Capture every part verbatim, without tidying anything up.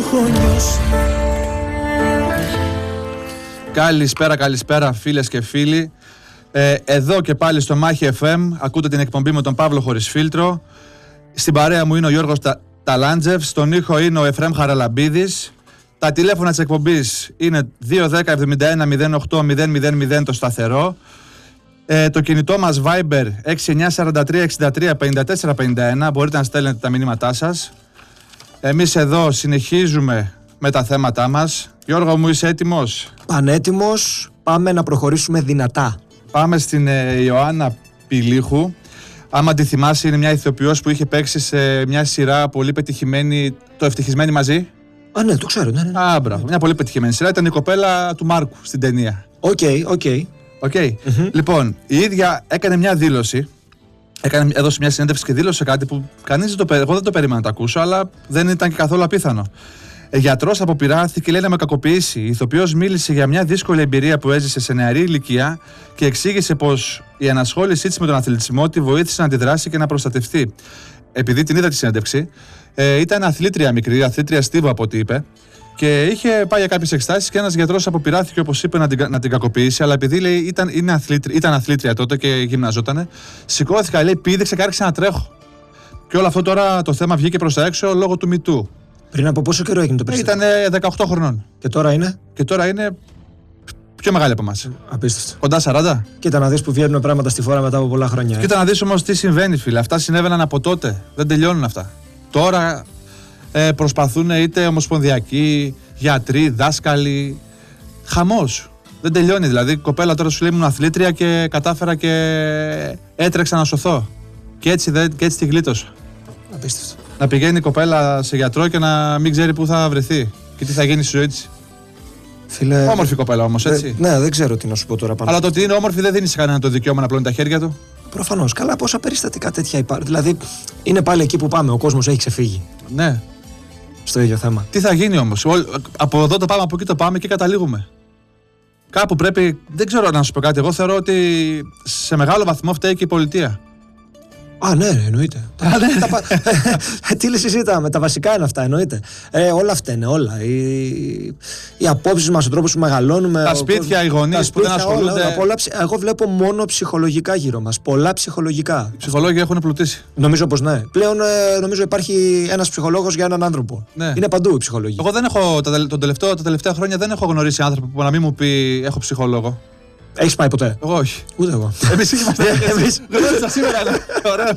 έχω νιώσει. Καλησπέρα, καλησπέρα φίλες και φίλοι. Ε, εδώ και πάλι στο Μάχη εφ εμ ακούτε την εκπομπή με τον Παύλο χωρίς φίλτρο. Στην παρέα μου είναι ο Γιώργος Τα... Ταλάντζεφ, στον ήχο είναι ο Εφραίμ Χαραλαμπίδης. Τα τηλέφωνα της εκπομπής είναι δύο δέκα εβδομήντα ένα μηδέν οκτώ μηδέν μηδέν μηδέν το σταθερό. Ε, το κινητό μας Viber έξι εννιά τέσσερα τρία έξι τρία πέντε τέσσερα πέντε ένα. Μπορείτε να στέλνετε τα μηνύματά σας. Εμείς εδώ συνεχίζουμε με τα θέματά μας. Γιώργο μου, είσαι έτοιμος? Πανέτοιμος, πάμε να προχωρήσουμε δυνατά. Πάμε στην ε, Ιωάννα Πηλίχου. Άμα τη θυμάσαι, είναι μια ηθοποιός που είχε παίξει σε μια σειρά πολύ πετυχημένη, το Ευτυχισμένοι μαζί. Α, ναι, το ξέρω. Ναι, ναι, ναι. Α, μπράβο. Μια πολύ πετυχημένη σειρά. Ήταν η κοπέλα του Μάρκου στην ταινία. Οκ, okay, οκ. Okay. Okay. Mm-hmm. Λοιπόν, η ίδια έκανε μια δήλωση. Έκανε, έδωσε μια συνέντευξη και δήλωσε κάτι που κανείς δεν το, εγώ δεν το περίμενα να το ακούσω, αλλά δεν ήταν και καθόλου απίθανο. Γιατρός αποπειράθηκε, λέει, να με κακοποιήσει. Η ηθοποιός μίλησε για μια δύσκολη εμπειρία που έζησε σε νεαρή ηλικία και εξήγησε πως η ενασχόλησή της με τον αθλητισμό τη βοήθησε να αντιδράσει και να προστατευτεί. Επειδή την είδα τη συνέντευξη, ε, ήταν αθλήτρια μικρή, αθλήτρια στίβο από ό,τι είπε, και είχε πάει για κάποιες εξετάσεις και ένας γιατρός αποπειράθηκε, όπως είπε, να την, να την κακοποιήσει. Αλλά επειδή, λέει, ήταν, είναι αθλήτρια, ήταν αθλήτρια τότε και γυμναζότανε, σηκώθηκα, λέει, πήδηξε και άρχισε να τρέχω. Και όλο αυτό τώρα το θέμα βγήκε προς τα έξω λόγω του MeToo. Πριν από πόσο καιρό έγινε το περιστατικό? Ήταν δεκαοκτώ χρονών. Και τώρα είναι? Και τώρα είναι πιο μεγάλη από εμάς. Απίστευτο. Κοντά σαράντα. Κοίτα να δεις που βγαίνουν πράγματα στη φόρα μετά από πολλά χρόνια. Κοίτα να δεις όμως τι συμβαίνει, φίλε. Αυτά συνέβαιναν από τότε. Δεν τελειώνουν αυτά. Τώρα ε, προσπαθούν είτε ομοσπονδιακοί, γιατροί, δάσκαλοι. Χαμός. Δεν τελειώνει. Δηλαδή, η κοπέλα τώρα σου λέει ήμουν αθλήτρια και κατάφερα και έτρεξα να σωθώ. Και έτσι, δε, και έτσι τη γλίτωσα. Απίστευτο. Να πηγαίνει η κοπέλα σε γιατρό και να μην ξέρει πού θα βρεθεί και τι θα γίνει στη ζωή της. Φίλε... Όμορφη κοπέλα όμως, έτσι. Ε, ναι, δεν ξέρω τι να σου πω τώρα πάνω. Αλλά το ότι είναι όμορφη δεν δίνει σε κανένα το δικαίωμα να πλώνει τα χέρια του. Προφανώς. Καλά, πόσα περιστατικά τέτοια υπάρχουν. Δηλαδή, είναι πάλι εκεί που πάμε. Ο κόσμος έχει ξεφύγει. Ναι. Στο ίδιο θέμα. Τι θα γίνει όμως? Από εδώ το πάμε, από εκεί το πάμε και καταλήγουμε. Κάπου πρέπει. Δεν ξέρω να σου πω κάτι. Εγώ θεωρώ ότι σε μεγάλο βαθμό φταίει και η πολιτεία. Α, ναι, εννοείται. Τι λες συζητάμε, τα βασικά είναι αυτά, εννοείται. Ε, όλα αυτά είναι, όλα. Οι, οι απόψεις μας, ο τρόπος που μεγαλώνουμε. Τα σπίτια, οι γονείς που δεν ασχολούνται. Όλα, όλα, εγώ βλέπω μόνο ψυχολογικά γύρω μας. Πολλά ψυχολογικά. Οι ψυχολόγοι έχουν πλουτίσει. Νομίζω πως ναι. Πλέον νομίζω υπάρχει ένας ψυχολόγος για έναν άνθρωπο. Ναι. Είναι παντού η ψυχολογία. Εγώ δεν έχω, τα, τον τελευταίο, τα τελευταία χρόνια δεν έχω γνωρίσει άνθρωπο που να μην μου πει έχω ψυχολόγο. Έχεις πάει ποτέ? Εγώ όχι. Ούτε εγώ. Εμείς είμαστε. Εμείς γνώρισα σήμερα. Ωραίος.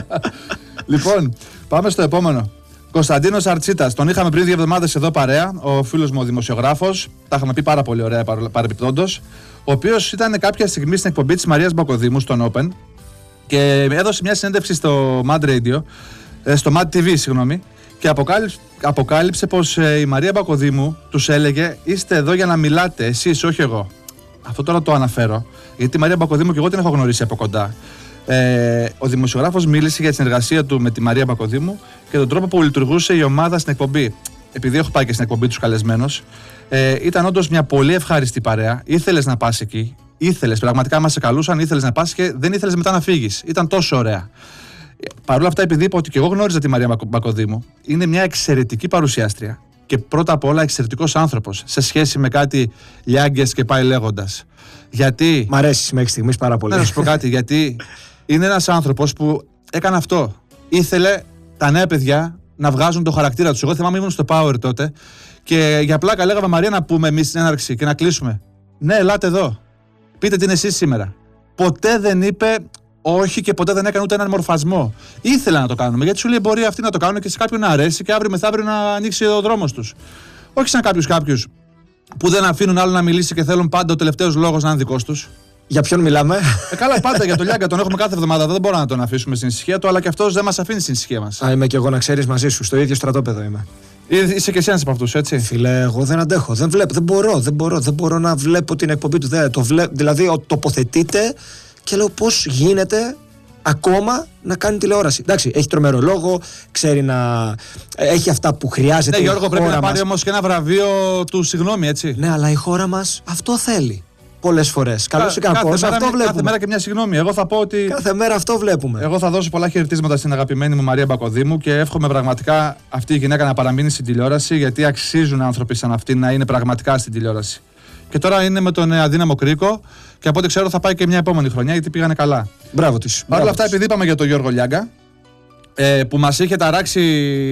Λοιπόν, πάμε στο επόμενο. Κωνσταντίνος Αρτσίτας. Τον είχαμε πριν δύο εβδομάδες εδώ παρέα. Ο φίλος μου ο δημοσιογράφος. Τα είχαμε πει πάρα πολύ ωραία παρεπιπτόντως. Ο οποίος ήταν κάποια στιγμή στην εκπομπή της Μαρίας Μπακοδήμου στον Open και έδωσε μια συνέντευξη στο Mad Radio, στο Mad τι βι, συγγνώμη. Και αποκάλυψε, αποκάλυψε πως η Μαρία Μπακοδήμου τους έλεγε: είστε εδώ για να μιλάτε, εσείς, όχι εγώ. Αυτό τώρα το αναφέρω, γιατί η Μαρία Μπακοδήμου και εγώ την έχω γνωρίσει από κοντά. Ε, ο δημοσιογράφος μίλησε για τη συνεργασία του με τη Μαρία Μπακοδήμου και τον τρόπο που λειτουργούσε η ομάδα στην εκπομπή. Επειδή έχω πάει και στην εκπομπή τους καλεσμένος, ε, ήταν όντως μια πολύ ευχάριστη παρέα. Ήθελες να πας εκεί, ήθελες, πραγματικά μας σε καλούσαν, ήθελες να πας και δεν ήθελες μετά να φύγεις. Ήταν τόσο ωραία. Παρ' όλα αυτά, επειδή είπα ότι και εγώ γνώριζα τη Μαρία Μπακοδήμου, είναι μια εξαιρετική παρουσιάστρια. Και πρώτα απ' όλα εξαιρετικός άνθρωπος σε σχέση με κάτι λιάγκες και πάει λέγοντας. Γιατί. Μ' αρέσει μέχρι στιγμής πάρα πολύ. Να σου πω κάτι. Γιατί είναι ένας άνθρωπος που έκανε αυτό. Ήθελε τα νέα παιδιά να βγάζουν το χαρακτήρα τους. Εγώ θυμάμαι ήμουν στο Power τότε και για πλάκα λέγαμε Μαρία να πούμε εμείς στην έναρξη και να κλείσουμε. Ναι, ελάτε εδώ. Πείτε τι είναι εσείς σήμερα. Ποτέ δεν είπε όχι και ποτέ δεν έκανε ούτε έναν μορφασμό. Ήθελα να το κάνουμε γιατί σου λέει μπορεί αυτοί να το κάνουν και σε κάποιον να αρέσει και αύριο μεθαύριο να ανοίξει ο δρόμος τους. Όχι σαν κάποιους κάποιους που δεν αφήνουν άλλο να μιλήσει και θέλουν πάντα ο τελευταίος λόγος να είναι δικός τους. Για ποιον μιλάμε? Ε, καλά, πάντα για τον Λιάγκα τον έχουμε κάθε εβδομάδα. Δεν μπορούμε να τον αφήσουμε στην ησυχία του, αλλά και αυτός δεν μας αφήνει στην ησυχία μας. Α, είμαι και εγώ να ξέρεις μαζί σου, στο ίδιο στρατόπεδο είμαι. Είσαι και εσύ ένας από αυτούς, έτσι. Φίλε, εγώ δεν αντέχω. Δεν βλέπω, δεν μπορώ, δεν μπορώ, δεν μπορώ να βλέπω την εκπομπή του. Δεν, το βλέ... Δηλαδή, τοποθετείται και λέω πώς γίνεται ακόμα να κάνει τηλεόραση. Εντάξει, έχει τρομερό λόγο, ξέρει να. Έχει αυτά που χρειάζεται. Ναι, Γιώργο, πρέπει να μας. πάρει όμως και ένα βραβείο του, συγγνώμη, έτσι. Ναι, αλλά η χώρα μας αυτό θέλει. πολλές φορές. Καλώς ή κακώς, αυτό βλέπουμε. Κάθε μέρα και μια συγγνώμη. Εγώ θα πω ότι. Κάθε μέρα αυτό βλέπουμε. Εγώ θα δώσω πολλά χαιρετίσματα στην αγαπημένη μου Μαρία Μπακοδήμου και εύχομαι πραγματικά αυτή η γυναίκα να παραμείνει στην τηλεόραση, γιατί αξίζουν άνθρωποι σαν αυτή να είναι πραγματικά στην τηλεόραση. Και τώρα είναι με τον αδύναμο Κρίκο και από ό,τι ξέρω θα πάει και μια επόμενη χρονιά γιατί πήγανε καλά. Μπράβο της. Παρ' όλα αυτά, επειδή είπαμε για τον Γιώργο Λιάγκα, ε, που μας είχε ταράξει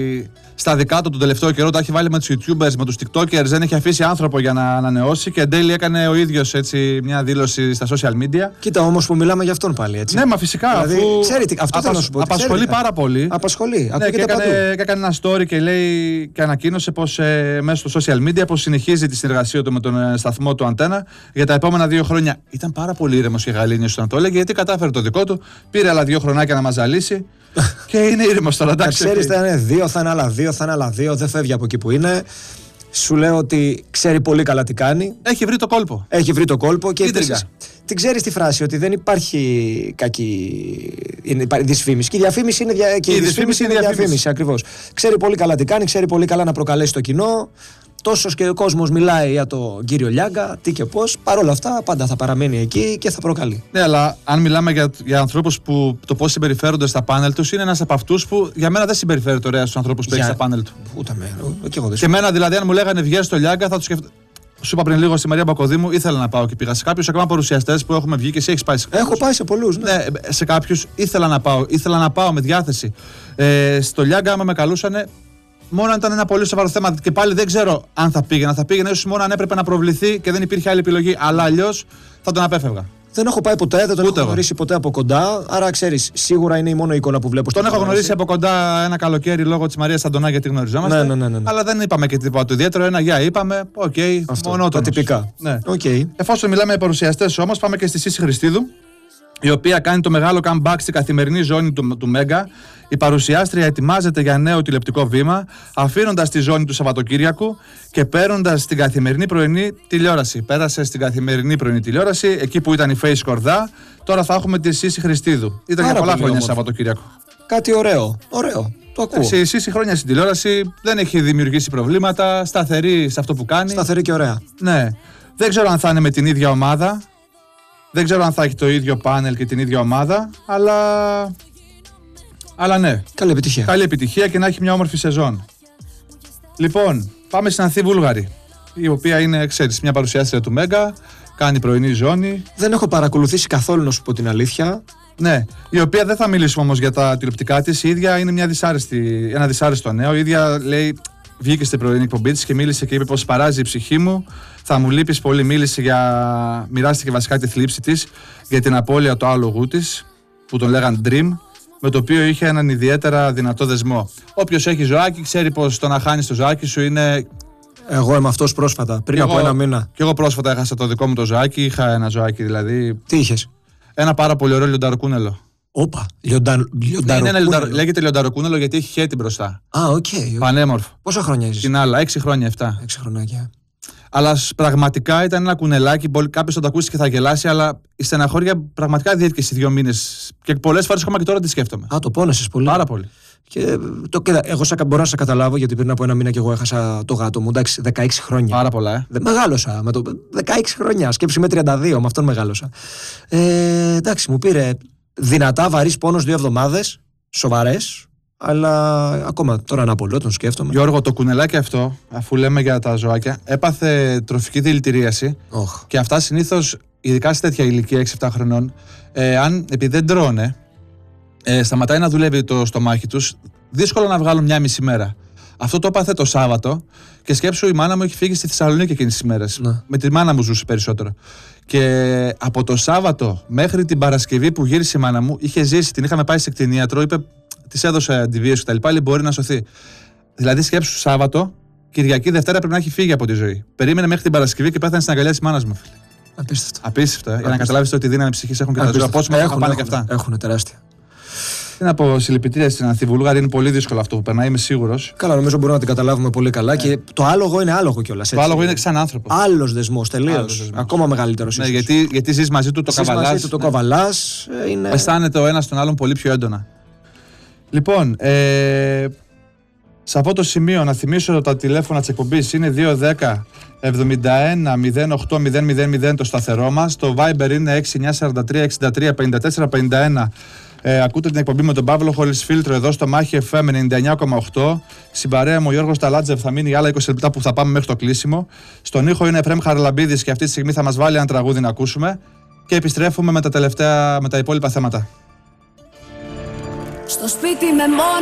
στα δικά του τον τελευταίο καιρό, τα έχει βάλει με τους YouTubers, με τους TikTokers, δεν έχει αφήσει άνθρωπο για να ανανεώσει και εν τέλει έκανε ο ίδιος έτσι μια δήλωση στα social media. Κοίτα όμως που μιλάμε για αυτόν πάλι, έτσι. Ναι, μα φυσικά. Δηλαδή, αφού ξέρει τι, αυτό θέλω να σου πω. Απασχολεί ξέρει, πάρα πολύ. Απασχολεί. Ναι, και έκανε, και έκανε ένα story και λέει και ανακοίνωσε πως ε, μέσω στο social media πως συνεχίζει τη συνεργασία του με τον ε, σταθμό του Αντένα για τα επόμενα δύο χρόνια. Ήταν πάρα πολύ ήρεμος και γαλήνιος όταν το έλεγε, γιατί κατάφερε το δικό του, πήρε άλλα δύο χρονάκια να μας ζαλίσει. Και είναι ήρεμος τώρα, εντάξει. Ξέρεις, θα είναι δύο, θα είναι άλλα δύο, θα είναι άλλα δύο, δεν φεύγει από εκεί που είναι. Σου λέω ότι ξέρει πολύ καλά τι κάνει. Έχει βρει το κόλπο. Έχει βρει το κόλπο και επίσης, την ξέρεις τη φράση ότι δεν υπάρχει κακή είναι, δυσφήμιση. Και η διαφήμιση είναι, δια... και η δυσφήμιση είναι διαφήμιση, διαφήμιση ακριβώς. Ξέρει πολύ καλά τι κάνει, ξέρει πολύ καλά να προκαλέσει το κοινό. Τόσος και ο κόσμος μιλάει για τον κύριο Λιάγκα, τι και πώς. Παρ' όλα αυτά, πάντα θα παραμένει εκεί και θα προκαλεί. Ναι, αλλά αν μιλάμε για, για ανθρώπους που το πώς συμπεριφέρονται στα πάνελ τους, είναι ένας από αυτούς που για μένα δεν συμπεριφέρεται ωραία στους ανθρώπους που για... έχει στα πάνελ του. Ούτε με, και εγώ δεν και εμένα δηλαδή, αν μου λέγανε βγες στο Λιάγκα, θα του σκεφτώ. Σου είπα πριν λίγο στη Μαρία Μπακοδήμου, ήθελα να πάω και πήγα σε κάποιους ακόμα παρουσιαστές που έχουμε βγει και εσύ έχεις πάει σε κάποιους. Έχω πάει σε πολλούς, ναι. ναι. Σε κάποιους ήθελα να πάω, ήθελα να πάω με διάθεση. Ε, στο Λιάγκα, άμα με καλούσανε. Μόνο αν ήταν ένα πολύ σοβαρό θέμα και πάλι δεν ξέρω αν θα πήγαινα. Θα πήγαινα ίσως μόνο αν έπρεπε να προβληθεί και δεν υπήρχε άλλη επιλογή. Αλλά αλλιώς θα τον απέφευγα. Δεν έχω πάει ποτέ, δεν τον Ούτε έχω γνωρίσει ποτέ από κοντά. Άρα ξέρεις, σίγουρα είναι η μόνο εικόνα που βλέπω. Τον έχω γνωρίσει από κοντά ένα καλοκαίρι λόγω της Μαρίας Αντωνά, γιατί γνωριζόμαστε. Ναι, ναι, ναι, ναι. Αλλά δεν είπαμε και τίποτα του ιδιαίτερο. Ένα γεια είπαμε. Οκ, okay, μόνο το τυπικά. Ναι. Okay. Εφόσον μιλάμε για παρουσιαστές όμως, πάμε και στη Σύση Χριστίδου, η οποία κάνει το μεγάλο comeback στην καθημερινή ζώνη του, του Μέγκα. Η παρουσιάστρια ετοιμάζεται για νέο τηλεοπτικό βήμα, αφήνοντας τη ζώνη του Σαββατοκύριακου και παίρνοντας την καθημερινή πρωινή τηλεόραση. Πέρασε στην καθημερινή πρωινή τηλεόραση, εκεί που ήταν η Face Κορδά, τώρα θα έχουμε τη Σύση Χριστίδου. Ήταν για πολλά χρόνια Σαββατοκύριακο. Κάτι ωραίο, ωραίο. Το ακούω. Η Σύση χρόνια στην τηλεόραση, δεν έχει δημιουργήσει προβλήματα, σταθερή σε αυτό που κάνει. Σταθερή και ωραία. Ναι. Δεν ξέρω αν θα είναι με την ίδια ομάδα. Δεν ξέρω αν θα έχει το ίδιο πάνελ και την ίδια ομάδα, αλλά, αλλά ναι. Καλή επιτυχία. Καλή επιτυχία και να έχει μια όμορφη σεζόν. Λοιπόν, πάμε στην Ανθή Βούλγαρη, η οποία είναι, ξέρεις, μια παρουσιάστρια του Μέγκα, κάνει πρωινή ζώνη. Δεν έχω παρακολουθήσει καθόλου, να σου πω την αλήθεια. Ναι, η οποία δεν θα μιλήσουμε όμως για τα τηλεοπτικά της. Η ίδια είναι μια δυσάρεστη, ένα δυσάρεστο νέο. Η ίδια λέει, βγήκε στην πρωινή εκπομπή της και μίλησε και είπε πως παράζει η ψυχή μου. Θα μου λείπεις πολύ. Μίλησε για. Μοιράστηκε βασικά τη θλίψη της για την απώλεια του άλογου της, που τον λέγαν Dream, με το οποίο είχε έναν ιδιαίτερα δυνατό δεσμό. Όποιος έχει ζωάκι ξέρει πως το να χάνεις το ζωάκι σου είναι. Εγώ είμαι αυτός πρόσφατα, πριν εγώ, από ένα μήνα. Και εγώ πρόσφατα έχασα το δικό μου το ζωάκι. Είχα ένα ζωάκι δηλαδή. Τι είχες? Ένα πάρα πολύ ωραίο λιονταροκούνελο. Όπα, λιονταροκούνελο. Ναι, είναι λιονταρο... Λέγεται λιονταροκούνελο γιατί έχει χέτη μπροστά. Α, οκ. Okay, okay. Πανέμορφο. Πόσα χρόνια είσαι? Την άλλα, έξι χρόνια, εφτά. Έξι χρονάκια. Αλλά πραγματικά ήταν ένα κουνελάκι. Κάποιος θα το ακούσει και θα γελάσει, αλλά η στεναχώρια πραγματικά διήρκησε δύο μήνες. Και πολλές φορές ακόμα και τώρα τη σκέφτομαι. Α, το πόνεσες πολύ. Πάρα πολύ. Και το, και, εγώ σα, μπορώ να σε καταλάβω, γιατί πριν από ένα μήνα και εγώ έχασα το γάτο μου. Εντάξει, δεκαέξι χρόνια. Πάρα πολλά, ε. Δε, μεγάλωσα με το. δεκαέξι χρόνια. Σκέψη με τριάντα δύο, με αυτόν μεγάλωσα. Ε, εντάξει, μου πήρε δυνατά βαρύς πόνος δύο εβδομάδες. Σοβαρές. Αλλά ακόμα τώρα να απολώ, τον σκέφτομαι. Γιώργο, το κουνελάκι αυτό, αφού λέμε για τα ζωάκια, έπαθε τροφική δηλητηρίαση. Oh. Και αυτά συνήθως, ειδικά σε τέτοια ηλικία έξι εφτά χρονών, ε, αν επειδή δεν τρώνε, ε, σταματάει να δουλεύει το στομάχι τους, δύσκολο να βγάλουν μια μισή μέρα. Αυτό το έπαθε το Σάββατο και σκέψου, η μάνα μου έχει φύγει στη Θεσσαλονίκη εκείνες τις μέρες. Ναι. Με τη μάνα μου ζούσε περισσότερο. Και από το Σάββατο μέχρι την Παρασκευή που γύρισε η μάνα μου, είχε ζήσει, την είχαμε πάει σε κτηνίατρο, είπε. Τη έδωσε αντιβίωση κτλ. Πάλι μπορεί να σωθεί. Δηλαδή, σκέψου Σάββατο, Κυριακή, Δευτέρα πρέπει να έχει φύγει από τη ζωή. Περίμενε μέχρι την Παρασκευή και πέθανε στην αγκαλιά τη μάνα μου. Απίστευτο. Απίστευτο, ε, για να καταλάβει ότι δύναμη ψυχή έχουν και τα ζώα. Πώ θα πάνε και αυτά. Έχουν τεράστια. Τι να πω, συλληπιτήρια στην Ανθή Βούλγαρη, είναι πολύ δύσκολο αυτό που περνάει, είμαι σίγουρος. Καλά, νομίζω μπορούμε να την καταλάβουμε πολύ καλά. Yeah. Και το άλογο είναι άλογο κιόλας. Το άλογο είναι σαν άνθρωπο. Άλλος δεσμός, τελείως. Ακόμα μεγαλύτερος. Ναι, γιατί, γιατί ζει μαζί του, το καβαλάς. Μαζί του το ναι. καβαλάς. Είναι... Αισθάνεται ο ένας τον άλλον πολύ πιο έντονα. Λοιπόν, ε, σε αυτό το σημείο να θυμίσω τα τηλέφωνα της εκπομπής είναι δύο δέκα εβδομήντα ένα μηδέν οκτώ μηδέν μηδέν μηδέν το σταθερό μας. Το Viber είναι έξι εννιά τέσσερα τρία εξήντα τρία πενήντα τέσσερα πενήντα ένα. Ε, ακούτε την εκπομπή με τον Παύλο χωρίς φίλτρο εδώ στο Μάχη εφ εμ ενενήντα εννιά κόμμα οκτώ. Στην παρέα μου ο Γιώργος Ταλάτζεφ θα μείνει για άλλα είκοσι λεπτά που θα πάμε μέχρι το κλείσιμο. Στον ήχο είναι Εφραίμ Χαραλαμπίδης και αυτή τη στιγμή θα μας βάλει ένα τραγούδι να ακούσουμε. Και επιστρέφουμε με τα, τελευταία, με τα υπόλοιπα θέματα. Στο σπίτι με μόνο